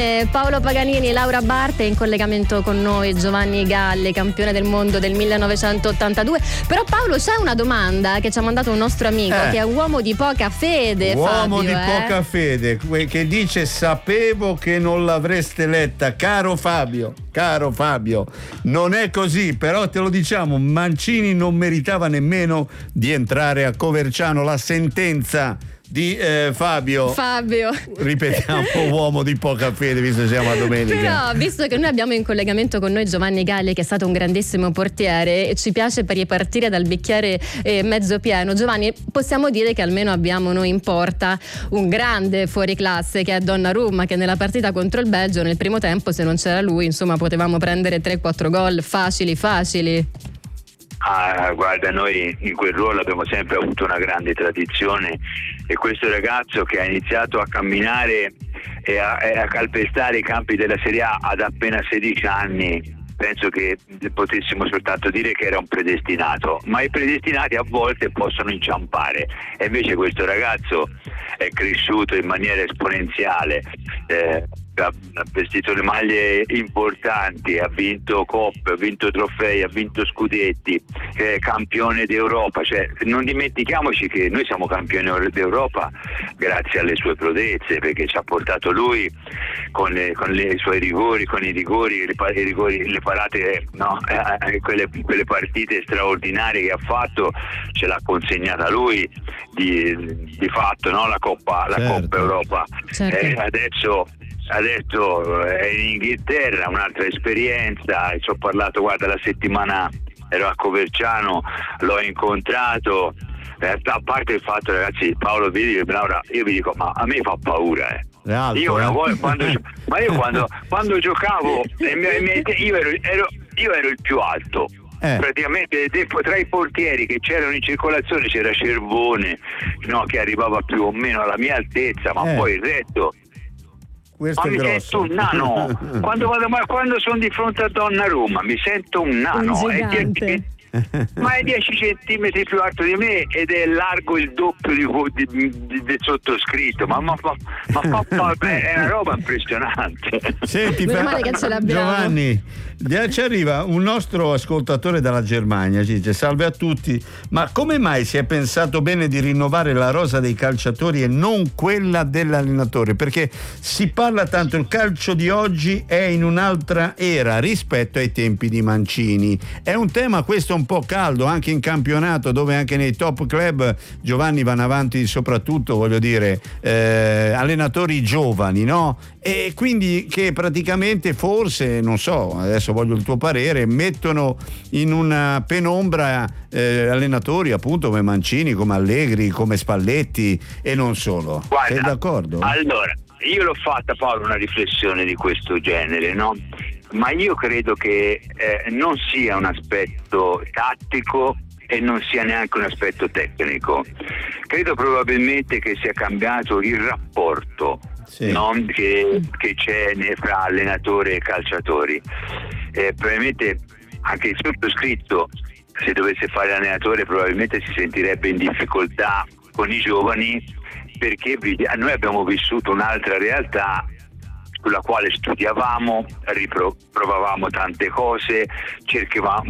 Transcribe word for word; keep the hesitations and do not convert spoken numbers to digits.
Paolo Paganini e Laura Barte, in collegamento con noi Giovanni Galli, campione del mondo del millenovecentottantadue. Però Paolo, c'è una domanda che ci ha mandato un nostro amico eh. che è uomo di poca fede, uomo Fabio, di eh? poca fede, che dice: sapevo che non l'avreste letta. Caro Fabio, caro Fabio, non è così, però te lo diciamo, Mancini non meritava nemmeno di entrare a Coverciano. La sentenza di eh, Fabio Fabio ripetiamo, uomo di poca fede, visto che siamo a domenica. Però, visto che noi abbiamo in collegamento con noi Giovanni Galli, che è stato un grandissimo portiere, e ci piace per ripartire dal bicchiere eh, mezzo pieno, Giovanni, possiamo dire che almeno abbiamo noi in porta un grande fuoriclasse, che è Donnarumma, che nella partita contro il Belgio nel primo tempo, se non c'era lui, insomma, potevamo prendere tre quattro gol facili facili. Ah, guarda, noi in quel ruolo abbiamo sempre avuto una grande tradizione, e questo ragazzo che ha iniziato a camminare e a, e a calpestare i campi della Serie A ad appena sedici anni, penso che potessimo soltanto dire che era un predestinato, ma i predestinati a volte possono inciampare, e invece questo ragazzo è cresciuto in maniera esponenziale, eh, ha vestito le maglie importanti, ha vinto coppe, ha vinto trofei, ha vinto scudetti, è campione d'Europa. Cioè, non dimentichiamoci che noi siamo campioni d'Europa grazie alle sue prodezze, perché ci ha portato lui con, le, con le, i suoi rigori, con i rigori, le, i rigori, le parate, no? eh, quelle, quelle partite straordinarie che ha fatto, ce l'ha consegnata lui di, di fatto, no? la Coppa, la certo. Coppa Europa. Certo. Eh, adesso adesso è in Inghilterra, un'altra esperienza. Ci ho parlato, guarda, la settimana ero a Coverciano, l'ho incontrato, eh, a parte il fatto, ragazzi, Paolo, vedi, Laura, io vi dico, ma a me fa paura, eh. Alto, io una eh? volta, quando, ma io quando, quando giocavo io ero, ero, io ero il più alto. Eh. Praticamente tra i portieri che c'erano in circolazione c'era Cervone, no, che arrivava più o meno alla mia altezza, ma eh. poi il resto. Questo ma è mi grosso. sento un nano quando, vado, ma quando sono di fronte a Donnarumma mi sento un nano, un è dieci, ma è dieci centimetri più alto di me ed è largo il doppio di, di, di, del sottoscritto, ma, ma, ma, ma, ma è una roba impressionante. Senti, meno male che ce l'abbiamo. Giovanni, ci arriva un nostro ascoltatore dalla Germania, ci dice: salve a tutti, ma come mai si è pensato bene di rinnovare la rosa dei calciatori e non quella dell'allenatore? Perché si parla tanto, il calcio di oggi è in un'altra era rispetto ai tempi di Mancini. È un tema questo un po' caldo anche in campionato, dove anche nei top club, Giovanni, vanno avanti soprattutto, voglio dire, eh, allenatori giovani, no? E quindi che praticamente forse, non so, adesso voglio il tuo parere, mettono in una penombra eh, allenatori appunto come Mancini, come Allegri, come Spalletti e non solo. Guarda, sei d'accordo? Allora, io l'ho fatta, Paolo, una riflessione di questo genere, no? Ma io credo che eh, non sia un aspetto tattico e non sia neanche un aspetto tecnico. Credo probabilmente che sia cambiato il rapporto, sì. no? che, che c'è fra allenatore e calciatori. Eh, probabilmente anche il sottoscritto, se dovesse fare l'allenatore, probabilmente si sentirebbe in difficoltà con i giovani, perché noi abbiamo vissuto un'altra realtà sulla quale studiavamo, riprovavamo tante cose, cercavamo